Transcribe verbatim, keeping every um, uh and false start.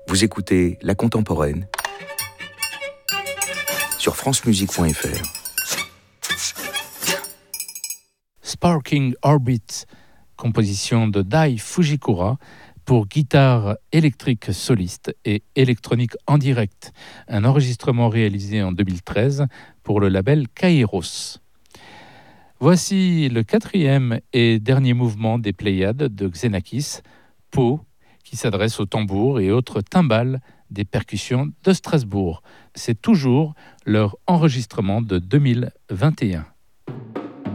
Vous écoutez La Contemporaine sur francemusique point f r. Sparking Orbit, composition de Dai Fujikura pour guitare électrique soliste et électronique en direct, un enregistrement réalisé en deux mille treize pour le label Kairos. Voici le quatrième et dernier mouvement des Pléiades de Xenakis, Po, qui s'adresse aux tambours et autres timbales des percussions de Strasbourg. C'est toujours leur enregistrement de deux mille vingt et un.